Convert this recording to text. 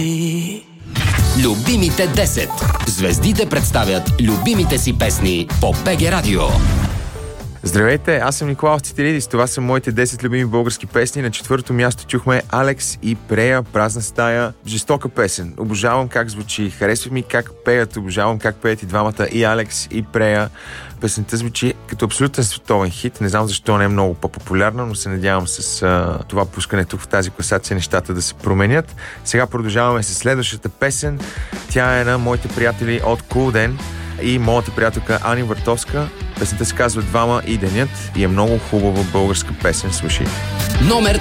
Любимите 10. Звездите представят любимите си песни по БГ Радио. Здравейте, аз съм Николаус Цитиридис. Това са моите 10 любими български песни. На четвърто място чухме Алекс и Прея, Празна стая. Жестока песен. Обожавам как звучи. Харесва ми как пеят. Обожавам как пеят и двамата, и Алекс, и Прея. Песента звучи като абсолютен световен хит. Не знам защо не е много по-популярна, но се надявам с това пускане тук в тази класация нещата да се променят. Сега продължаваме с следващата песен. Тя е на моите приятели от Кулден и моята приятелка Ани Вартовска. Песента се казва "Двама и денят" и е много хубава българска песен. Слушайте. Номер